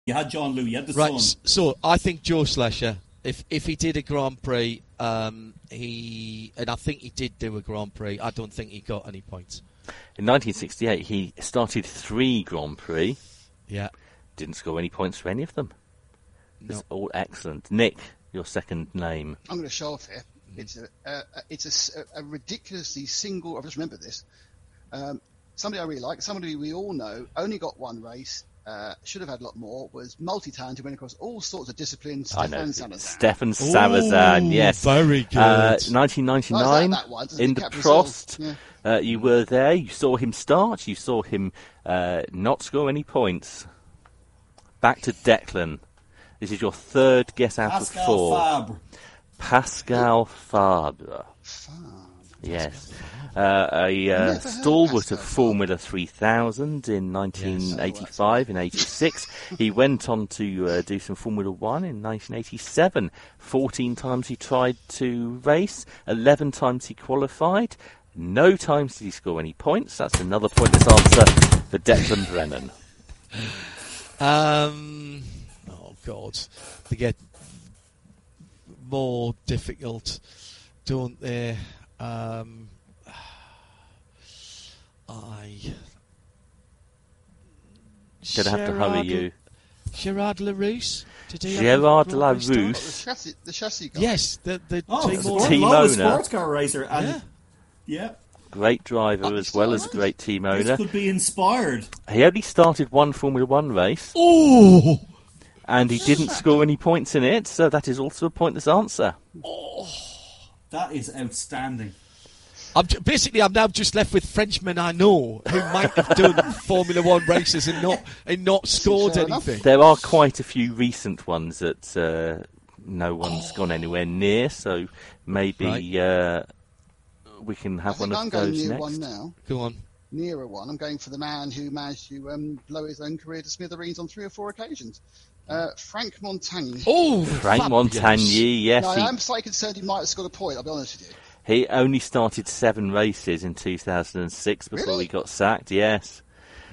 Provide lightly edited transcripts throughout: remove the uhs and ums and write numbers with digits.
You had John Lou, you had the Right, son. so I think Joe Slesher, if he did a Grand Prix, and I think he did do a Grand Prix, I don't think he got any points. In 1968, he started 3 Grand Prix. Yeah. Didn't score any points for any of them. No. It's all excellent. Nick, your second name. I'm going to show off here. It's a ridiculously single. I just remember this. Somebody I really like, somebody we all know, only got one race. Should have had a lot more. Was multi-talented, went across all sorts of disciplines. Stefan Salazar. Stefan Salazar, yes. Very good. 1999 that one? in the Prost. Yeah. You were there. You saw him start. You saw him not score any points. Back to Declan. This is your third guess out Pascal of 4. Fabre. Pascal Fabre. Yes. A stalwart of Formula 3000 in 1985 and 86. He went on to do some Formula 1 in 1987. 14 times he tried to race. 11 times he qualified. No times did he score any points. That's another pointless answer for Declan Brennan. Oh, God. They get more difficult, don't they? Gonna have to hurry you. Gerard Larousse? Gerard Larousse. The chassis guy. Yes, the team owner. Sports car racer. And yeah. Great driver as well as a great team owner. This could be inspired. He only started one Formula 1 race. Oh! And he didn't score any points in it, so that is also a pointless answer. Oh, that is outstanding. I'm now just left with Frenchmen I know who might have done Formula 1 races and not scored anything. There are quite a few recent ones that no one's gone anywhere near, so maybe we can have one of those next. I'm going near one now. Go on. Nearer one. I'm going for the man who managed to blow his own career to smithereens on 3 or 4 occasions. Frank Montagny. Oh, Frank Montagny, yes. No, I'm slightly concerned he might have scored a point, I'll be honest with you. He only started 7 races in 2006 before he got sacked, yes.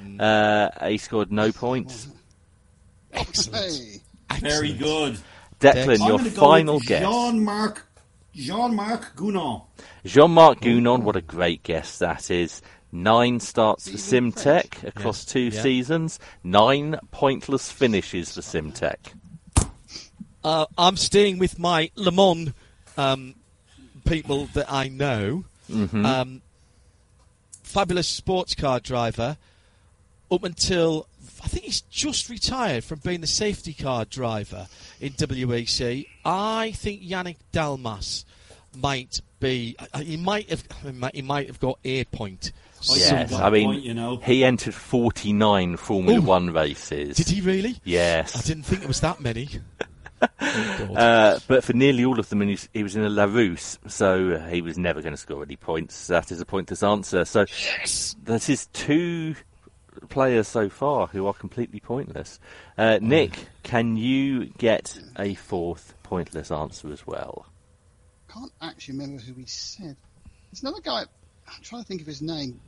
He scored no points. Excellent. Hey. Very good. Declan, your final guess. Jean-Marc Gounon. Jean-Marc Gounon, what a great guess that is. 9 starts for Simtech across 2 seasons. 9 pointless finishes for Simtech. I'm staying with my Le Mans people that I know. Mm-hmm. Fabulous sports car driver up until I think he's just retired from being the safety car driver in WEC. I think Yannick Dalmas might be. He might have got a point. Yes, I mean, he entered 49 Formula 1 races. Did he really? Yes. I didn't think it was that many. But for nearly all of them, he was in a Larousse, so he was never going to score any points. That is a pointless answer. So that is 2 players so far who are completely pointless. Nick, can you get a 4th pointless answer as well? Can't actually remember who he said. There's another guy. I'm trying to think of his name.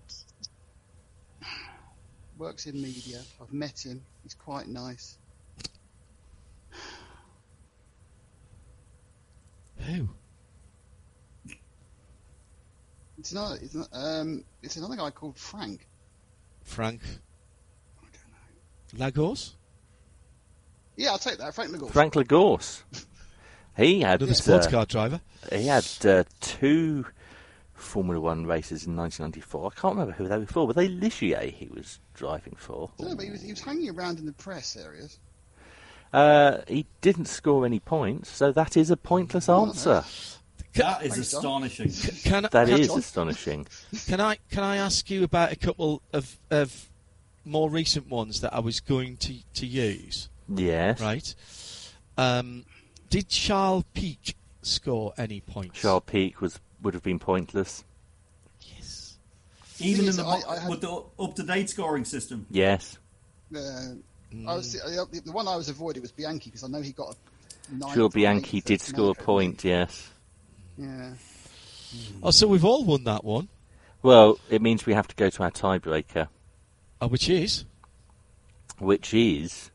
Works in media. I've met him. He's quite nice. Who? It's another guy called Frank. Frank I don't know. Lagos? Yeah, I'll take that. Frank Lagos. Frank Lagos. He had another sports car driver. He had 2 Formula 1 races in 1994. I can't remember who they were for. Were they Ligier he was driving for? No, but he was hanging around in the press areas. He didn't score any points, so that is a pointless answer. That is astonishing. That is astonishing. Can I ask you about a couple of more recent ones that I was going to use? Yes. Right. Did Charles Pic score any points? Charles Pic would have been pointless. Yes. Even with the up-to-date scoring system. Yes. The one I was avoiding was Bianchi because I know he got a 9. Sure, Bianchi did score a point. Yes. Yeah. Oh, so we've all won that one. Well, it means we have to go to our tiebreaker, Which is?